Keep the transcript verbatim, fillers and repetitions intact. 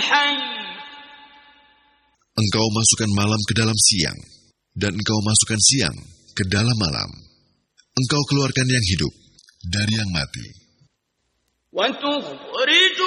Engkau masukkan malam ke dalam siang, dan engkau masukkan siang ke dalam malam. Engkau keluarkan yang hidup dari yang mati. وَتُخْرِجُ